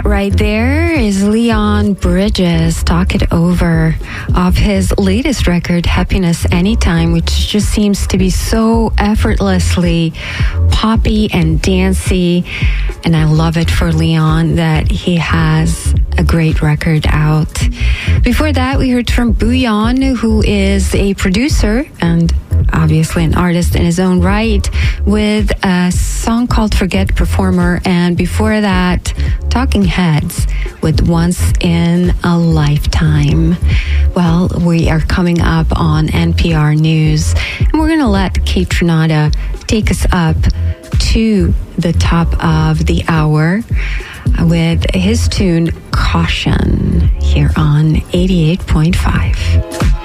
That right there is Leon Bridges, Talk It Over, of his latest record, Happiness Anytime, which just seems to be so effortlessly poppy and dancey. And I love it for Leon that he has a great record out. Before that, we heard from Bouyon, who is a producer and obviously an artist in his own right, with a song called Forget Performer. And before that, Talking Heads with Once in a Lifetime. Well, we are coming up on NPR News, and we're going to let Kate Trinata take us up to the top of the hour with his tune Caution here on 88.5.